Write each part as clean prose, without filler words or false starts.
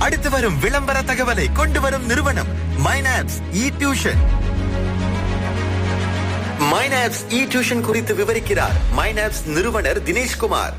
அடுத்து வரும் விளம்பர தகவலை கொண்டு வரும் நிறுவனம் மைனாப்ஸ் இ டியூஷன். மைனாப்ஸ் இ டியூஷன் குறித்து விவரிக்கிறார் மைனாப்ஸ் நிறுவனர் தினேஷ்குமார்.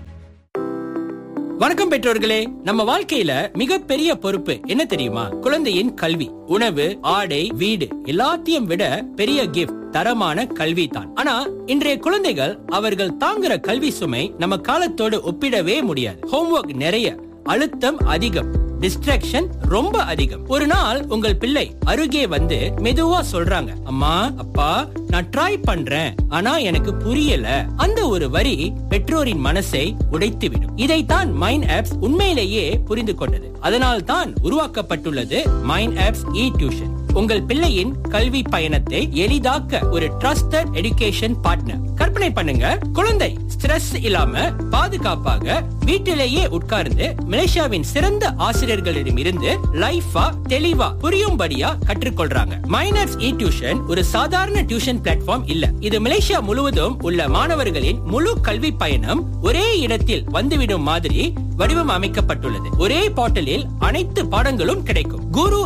வணக்கம் பெற்றோர்களே. நம்ம வாழ்க்கையில மிகப்பெரிய பொறுப்பு என்ன தெரியுமா? குழந்தையின் கல்வி. உணவு, ஆடை, வீடு எல்லாத்தையும் விட பெரிய கிஃப்ட் தரமான கல்வி தான். ஆனா இன்றைய குழந்தைகள் அவர்கள் தாங்குற கல்வி சுமை நம்ம காலத்தோடு ஒப்பிடவே முடியாது. ஹோம்வொர்க் நிறைய, அழுத்தம் அதிகம், டிஸ்ட்ராக்ஷன் ரொம்ப அதிகம். ஒரு நாள் உங்கள் பிள்ளை அருகே வந்து மெதுவா சொல்றாங்க, அம்மா அப்பா நான் ட்ரை பண்றேன் ஆனா எனக்கு புரியல. அந்த ஒரு வரி பெற்றோரின் மனசை உடைத்துவிடும். இதைத்தான் மைனாப்ஸ் உண்மையிலேயே புரிந்து கொண்டது. அதனால் தான் உருவாக்கப்பட்டுள்ளது மைனாப்ஸ் இ டியூஷன். உங்கள் பிள்ளையின் கல்வி பயணத்தை எளிதாக்க ஒரு ட்ரஸ்டட் எஜுகேஷன் பார்ட்னர். கற்பனை பண்ணுங்க, குழந்தை ஸ்ட்ரெஸ் இல்லாம பாதுகாப்பாக வீட்டிலேயே உட்கார்ந்து மலேசியாவின் சிறந்த ஆசிரியர்களிடம் இருந்து லைஃபா தெளிவா புரியும்படியா கற்றுக்கொள்றாங்க. மைனாப்ஸ் இ டியூஷன் ஒரு சாதாரண டியூஷன் பிளாட்ஃபார்ம் இல்ல. இது மலேசியா முழுவதும் உள்ள மாணவர்களின் முழு கல்வி பயணம் ஒரே இடத்தில் வந்துவிடும் மாதிரி வடிவம் அமைக்கப்பட்டுள்ளது. ஒரே போர்ட்டலில் அனைத்து பாடங்களும் கிடைக்கும். குரு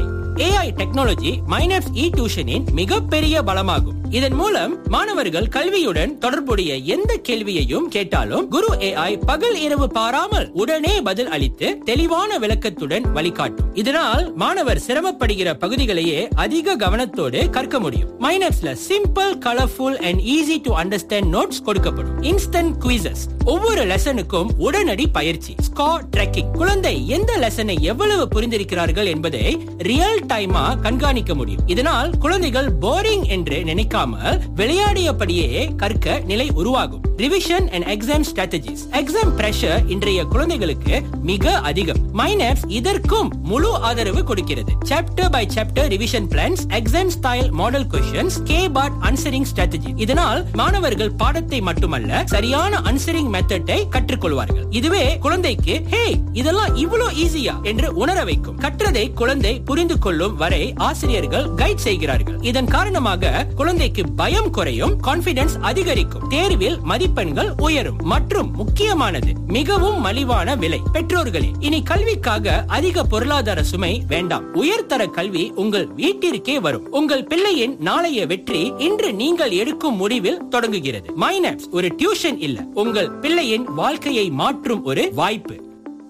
ஏஐ டெக்னாலஜி மைனாப்ஸ் இ டியூஷனின் மிகப்பெரிய பலமாகும். இதன் மூலம் மாணவர்கள் கல்வியுடன் தொடர்புடைய எந்த கேள்வியையும் கேட்டாலும் குரு ஏஐ பகல் இரவு பாராமல் உடனே பதில் அளித்து தெளிவான விளக்கத்துடன் வழிகாட்டும். இதனால் மாணவர் சிரமப்படுகிற பகுதிகளையே அதிக கவனத்தோடு கற்க முடியும். மைனாப்ஸ்ல simple, colourful and easy to understand notes கொடுக்கப்படும். இன்ஸ்டன்ட் குவிசஸ், ஒவ்வொரு லெசனுக்கும் உடனடி பயிற்சி. ஸ்கோர் ட்ராக்கிங், குழந்தை எந்த லெசனை எவ்வளவு புரிந்திருக்கிறார்கள் என்பதை ரியல் டைமா கண்காணிக்க முடியும். இதனால் குழந்தைகள் போரிங் என்று நினைக்காமல் விளையாடியபடியே கற்க நிலை உருவாகும். Revision and exam strategies, exam pressure இன்றைய குழந்தைகளுக்கு மிக அதிகம். மைனாப்ஸ் இதற்கும் முழு ஆதரவு கொடுக்கிறது. Chapter by chapter revision plans, exam style model questions, K-BART answering strategy. இதனால் மாணவர்கள் பாடத்தை மட்டுமல்ல சரியான ஆன்சரிங் மெத்தடை கற்றுக்கொள்வார்கள். இதுவே குழந்தைக்கு ஹே இதெல்லாம் இவ்வளவு ஈஸியா என்று உணர வைக்கும். கற்றதை குழந்தை புரிந்து கொள்ளும் வரை ஆசிரியர்கள் கைட் செய்கிறார்கள். இதன் காரணமாக குழந்தைக்கு பயம் குறையும், கான்பிடன்ஸ் அதிகரிக்கும், தேர்வில் மதிப்பெண்கள் உயரும் மற்றும் முக்கியமானது மிகவும் மலிவான விலை. பெற்றோர்களே, இனி கல்விக்காக அதிக பொருளாதார சுமை வேண்டாம். உயர்தர கல்வி உங்கள் வீட்டிற்கே வரும். உங்கள் பிள்ளையின் நாளைய வெற்றி இன்று நீங்கள் எடுக்கும் முடிவில் தொடங்குகிறது. மைனாப்ஸ் ஒரு டியூஷன் இல்ல, உங்கள் பிள்ளையின் வாழ்க்கையை மாற்றும் ஒரு வாய்ப்பு.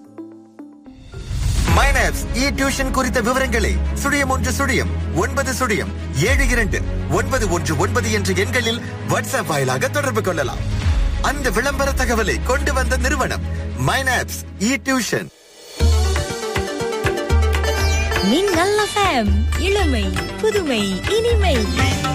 மைனாப்ஸ் இ டியூஷன் குறித்த விவரங்களை 0109729119 என்ற எண்களில் வாட்ஸ்அப் வாயிலாக தொடர்பு கொள்ளலாம். அந்த விளம்பர தகவலை கொண்டு வந்த நிறுவனம் மைனாப்ஸ் இ டியூஷன். மின்னல் FM, இளமை புதுமை இனிமை.